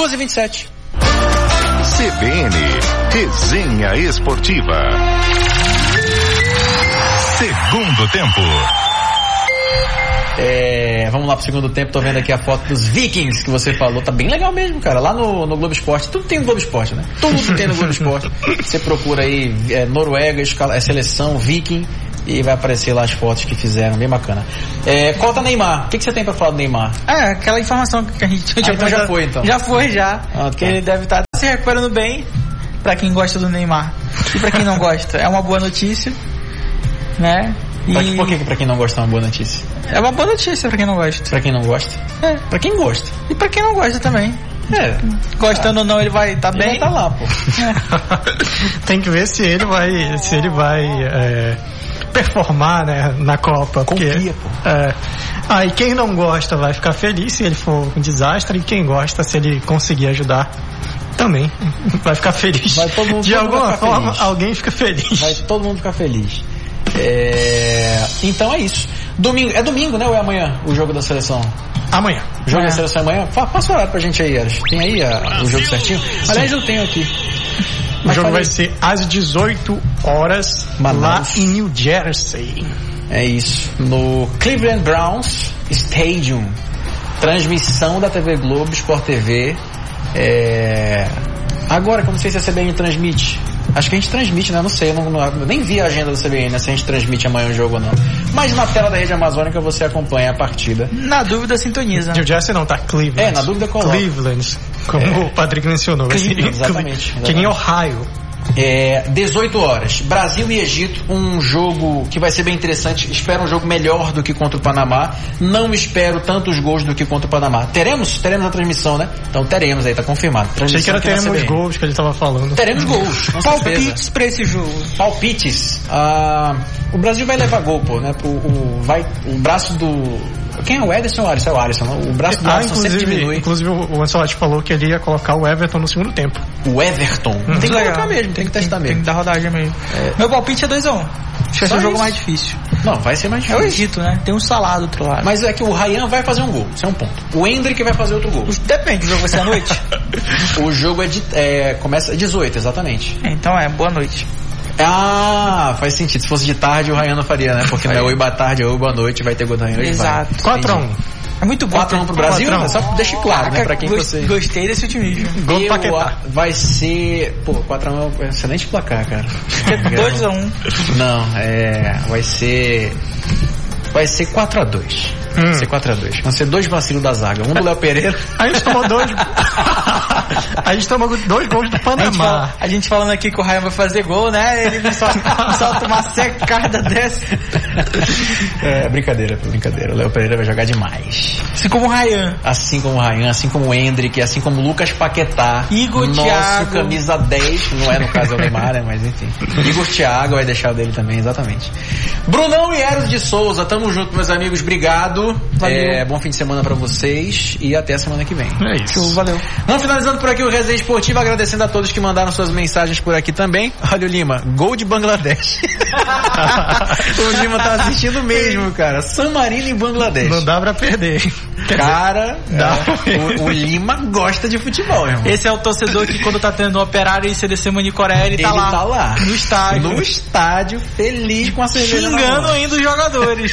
2h27. CBN, Resenha Esportiva. Segundo tempo. Vamos lá pro segundo tempo. Tô vendo aqui a foto dos Vikings que você falou. Tá bem legal mesmo, cara. Lá no Globo Esporte. Tudo tem no Globo Esporte, né? Tudo tem no Globo Esporte. Você procura aí Noruega, seleção, Viking, e vai aparecer lá as fotos que fizeram. Bem bacana. Cota Neymar. O que você tem pra falar do Neymar? Aquela informação que a gente tinha. Então já foi, então. Já foi, já. Porque ele deve estar se recuperando bem, pra quem gosta do Neymar. E pra quem não gosta, é uma boa notícia, né? Por que pra quem não gosta é uma boa notícia? É uma boa notícia pra quem não gosta. Pra quem não gosta? Pra quem gosta. E pra quem não gosta também. Gostando ou não, ele vai estar bem. Ele vai estar lá, pô. Tem que ver se ele vai performar, né, na Copa. Confia, pô. Aí quem não gosta vai ficar feliz se ele for um desastre, e quem gosta, se ele conseguir ajudar, também vai ficar feliz. Vai todo mundo, de alguma forma, alguém fica feliz. Vai todo mundo ficar feliz. Então é isso. É domingo, né? Ou é amanhã o jogo da seleção? Amanhã. O jogo da seleção é amanhã? Passa o horário pra gente aí, Eras. Tem aí o jogo certinho? Aliás, eu tenho aqui. O jogo vai ser às 18 horas lá em New Jersey. É isso. No Cleveland Browns Stadium. Transmissão da TV Globo, Sport TV. Agora, que eu não sei se a CBN transmite. Acho que a gente transmite, né? Não sei, eu nem vi a agenda da CBN, né? Se a gente transmite amanhã o jogo ou não. Mas na tela da Rede Amazônica você acompanha a partida. Na dúvida, sintoniza. New Jersey não, tá Cleveland. Na dúvida coloca. Cleveland, como o Patrick mencionou. Cleveland, exatamente. Que nem Ohio. 18 horas, Brasil e Egito, um jogo que vai ser bem interessante. Espero um jogo melhor do que contra o Panamá. Não espero tantos gols do que contra o Panamá. Teremos a transmissão, né? Então teremos aí, tá confirmado. Achei que era teremos gols que ele tava falando. Teremos gols. Palpites pra esse jogo. Palpites. O Brasil vai levar gol, pô, né? O braço do... Quem é o Ederson ou o Alisson? É o Alisson, não? O braço do Alisson sempre diminui. Inclusive o Ancelotti falou que ele ia colocar o Everton no segundo tempo. O Everton? Tem que colocar mesmo, tem que testar mesmo. Tem que dar rodagem mesmo. Meu palpite é 2-1. Acho que vai ser um jogo mais difícil. Não, vai ser mais difícil. É o Egito, né? Tem um Salah do outro lado. Mas é que o Ryan vai fazer um gol, isso é um ponto. O Endrick vai fazer outro gol. Depende, o jogo vai ser à noite? O jogo começa às 18, exatamente. Então boa noite. Faz sentido. Se fosse de tarde, o Ryan não faria, né? Porque não é oi boa tarde, é oi boa noite, vai ter gol da Ryan. Exato. 4-1. É muito bom. 4-1 pro Brasil? Só deixa claro, né? Pra quem você... Gostei desse otimismo. Gol do Paquetá. Vai ser... 4-1 é um excelente placar, cara. 2-1. Não, vai ser 4-2. Vai ser 4-2. Vão ser 2 vacilos da zaga. Um do Léo Pereira. A gente tomou 2. A gente tomou 2 gols do Panamá. A gente falando aqui que o Ryan vai fazer gol, né? Ele só tomar secada dessa. Brincadeira. O Léo Pereira vai jogar demais. Assim como o Ryan. Assim como o Ryan, assim como o Endrick, assim como o Lucas Paquetá. Igor Thiago. Camisa 10, não é no caso é o Neymar, né? Mas enfim. Igor Thiago vai deixar o dele também, exatamente. Brunão e Eros de Souza, tamo junto, meus amigos, obrigado. Bom fim de semana pra vocês e até a semana que vem. É isso. Valeu. Vamos finalizando por aqui o Resenha Esportiva, agradecendo a todos que mandaram suas mensagens por aqui também. Olha o Lima, gol de Bangladesh. O Lima tá assistindo mesmo, cara. San Marino e Bangladesh. Não dá pra perder. Cara, o Lima gosta de futebol, irmão. Esse é o torcedor que quando tá tendo Operário e CDC Manicoré, ele tá lá. No estádio, feliz com a cerveja. Xingando ainda os jogadores.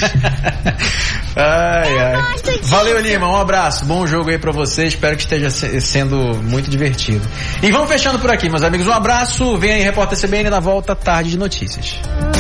Valeu, Lima, um abraço, bom jogo aí pra você, espero que esteja sendo muito divertido. E vamos fechando por aqui, meus amigos, um abraço, vem aí Repórter CBN na volta, tarde de notícias.